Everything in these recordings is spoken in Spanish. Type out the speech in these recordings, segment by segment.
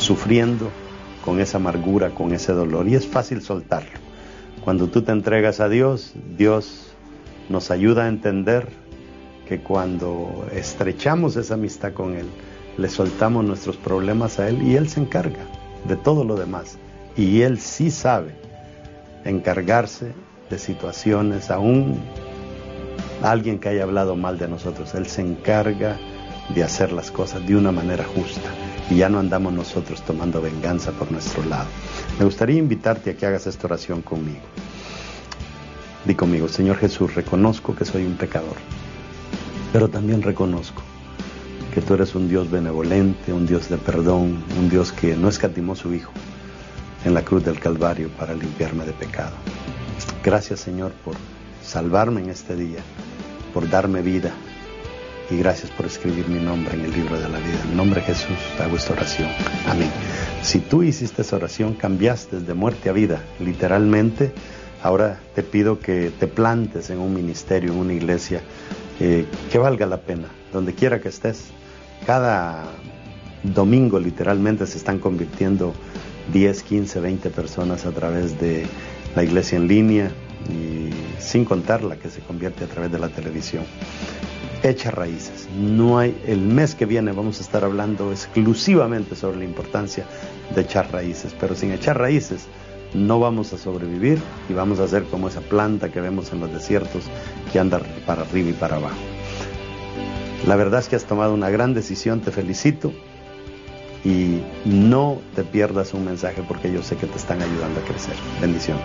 sufriendo con esa amargura, con ese dolor, y es fácil soltarlo. Cuando tú te entregas a Dios, Dios nos ayuda a entender que cuando estrechamos esa amistad con Él, le soltamos nuestros problemas a Él y Él se encarga de todo lo demás. Y Él sí sabe encargarse de situaciones, aún alguien que haya hablado mal de nosotros, Él se encarga de hacer las cosas de una manera justa. Y ya no andamos nosotros tomando venganza por nuestro lado. Me gustaría invitarte a que hagas esta oración conmigo. Di conmigo: Señor Jesús, reconozco que soy un pecador, pero también reconozco que tú eres un Dios benevolente, un Dios de perdón, un Dios que no escatimó su Hijo en la cruz del Calvario para limpiarme de pecado. Gracias, Señor, por salvarme en este día, por darme vida, y gracias por escribir mi nombre en el libro de la vida. En el nombre de Jesús hago esta oración. Amén. Si tú hiciste esa oración, cambiaste de muerte a vida, literalmente. Ahora te pido que te plantes en un ministerio, en una iglesia, que valga la pena, donde quiera que estés. Cada domingo literalmente se están convirtiendo 10, 15, 20 personas a través de la iglesia en línea, y sin contar la que se convierte a través de la televisión. Echa raíces. El mes que viene vamos a estar hablando exclusivamente sobre la importancia de echar raíces, pero sin echar raíces no vamos a sobrevivir y vamos a ser como esa planta que vemos en los desiertos que anda para arriba y para abajo. La verdad es que has tomado una gran decisión, te felicito, y no te pierdas un mensaje, porque yo sé que te están ayudando a crecer. Bendiciones.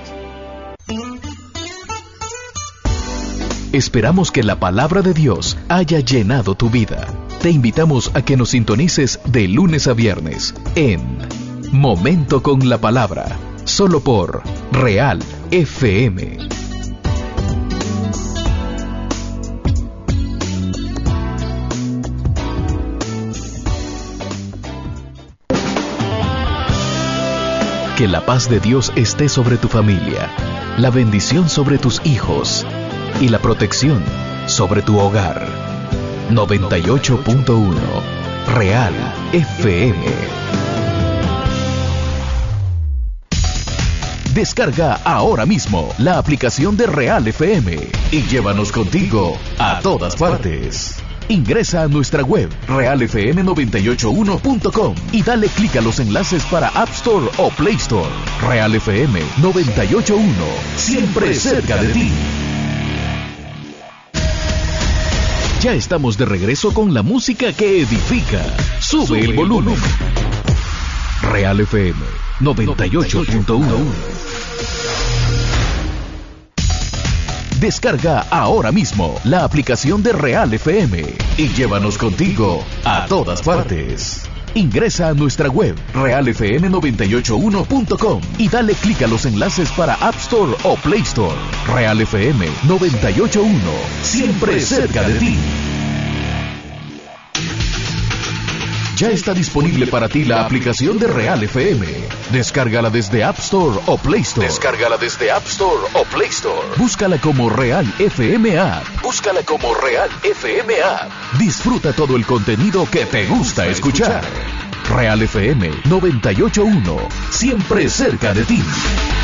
Esperamos que la palabra de Dios haya llenado tu vida. Te invitamos a que nos sintonices de lunes a viernes en Momento con la Palabra, solo por Real FM. Que la paz de Dios esté sobre tu familia, la bendición sobre tus hijos y la protección sobre tu hogar. 98.1 Real FM. Descarga ahora mismo la aplicación de Real FM y llévanos contigo a todas partes. Ingresa a nuestra web realfm981.com y dale clic a los enlaces para App Store o Play Store. Real FM 981, siempre cerca de ti. Ya estamos de regreso con la música que edifica. Sube el volumen. Real FM 98.1. Descarga ahora mismo la aplicación de Real FM y llévanos contigo a todas partes. Ingresa a nuestra web realfm981.com y dale clic a los enlaces para App Store o Play Store. Real FM 98.1, siempre cerca de ti. Ya está disponible para ti la aplicación de Real FM. Descárgala desde App Store o Play Store. Búscala como Real FM App. Disfruta todo el contenido que te gusta escuchar. Real FM 98.1, siempre cerca de ti.